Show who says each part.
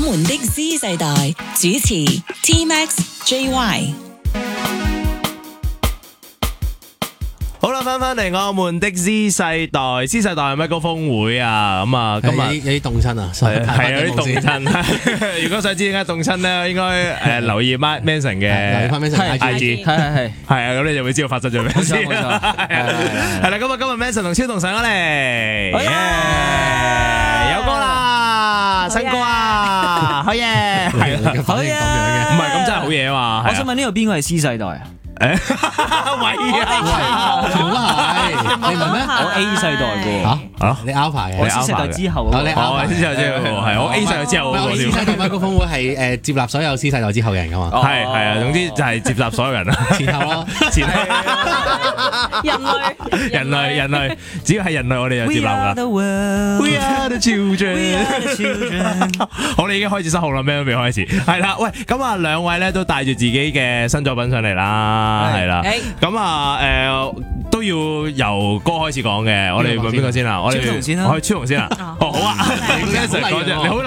Speaker 1: 們的 Z 世代主持 T-Max、JY。
Speaker 2: 好啦，翻嚟我們的 Z 世代，Z 世代係咩高峰會啊？咁啊，今日
Speaker 3: 有啲凍親啊，
Speaker 2: 係有啲凍親。如果想知點解凍親咧，應該留意 Manson 嘅，
Speaker 3: 留意翻 Manson
Speaker 2: IG，係啊，咁你就會知道發生咗咩事。
Speaker 4: 冇錯，
Speaker 2: 係啦，咁啊，今日 Manson 同超同上咗嚟，有歌啦，新歌啊，好嘢，係啦，
Speaker 3: 好嘢，
Speaker 2: 唔係咁真係好嘢啊嘛。
Speaker 4: 我想問呢度邊個係 C 世代啊？
Speaker 2: 喂啊，
Speaker 3: 全部都係，你唔係咩？
Speaker 4: 我 A 世代嘅
Speaker 3: 嚇，你 Alpha 嘅，
Speaker 4: 我 C 世代之後
Speaker 3: 你 Alpha
Speaker 2: 之後係我 A 世代之後。
Speaker 3: 我 C 世代咩高峰會係接納所有 C 世代之後嘅人噶嘛？
Speaker 2: 係啊，總之就係接納所有人啦，
Speaker 3: 前後咯，
Speaker 2: 前後
Speaker 1: 人類，
Speaker 2: 只要係人類，我哋就接納噶。We are the children。好，你已經開始失控啦，咩都未開始。係啦，喂，咁啊，兩位咧都帶住自己嘅新作品上嚟啦，係啦。咁啊，都要由歌開始講嘅。我哋問邊個先啊？我哋超紅先啦。我係超紅先啊。哦，好啊。你好。